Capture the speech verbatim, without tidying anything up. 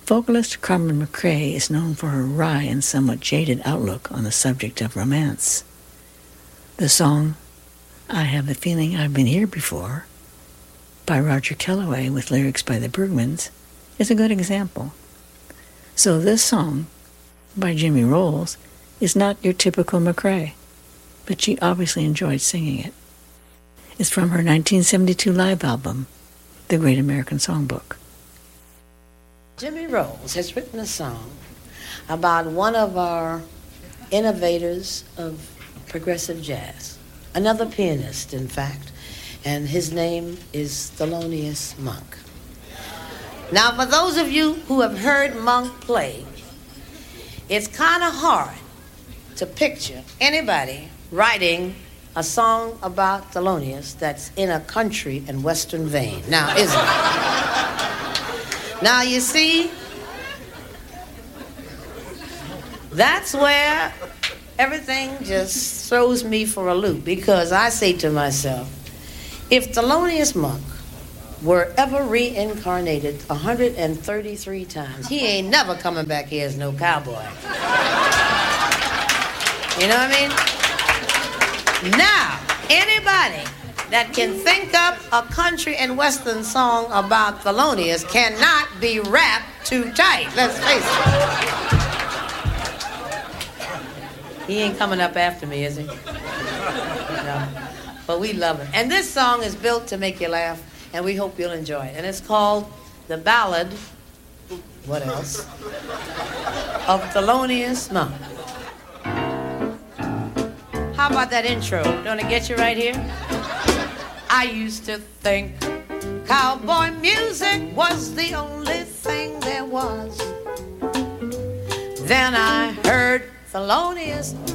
Vocalist Carmen McRae is known for her wry and somewhat jaded outlook on the subject of romance. The song, I Have a Feeling I've Been Here Before, by Roger Kellaway with lyrics by the Bergmans, is a good example. So this song, by Jimmy Rolls, is not your typical McRae, but she obviously enjoyed singing it. It's from her nineteen seventy-two live album, The Great American Songbook. Jimmy Rolls has written a song about one of our innovators of progressive jazz, another pianist, in fact, and his name is Thelonious Monk. Now, for those of you who have heard Monk play, it's kind of hard to picture anybody writing a song about Thelonious that's in a country and western vein. Now, isn't it? Now, you see, that's where everything just throws me for a loop, because I say to myself, if Thelonious Monk were ever reincarnated one hundred thirty-three times, he ain't never coming back here as no cowboy. You know what I mean? Now, anybody that can think up a country and western song about Thelonious cannot be wrapped too tight. Let's face it. He ain't coming up after me, is he? No. But we love him. And this song is built to make you laugh, and we hope you'll enjoy it. And it's called The Ballad, what else, of Thelonious Monk. How about that intro? Don't it get you right here? I used to think cowboy music was the only thing there was. Then I heard Thelonious